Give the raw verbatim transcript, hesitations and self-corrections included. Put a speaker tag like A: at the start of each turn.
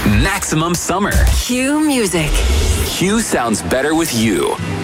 A: Maximum summer.
B: Q Music.
A: Q sounds better with you.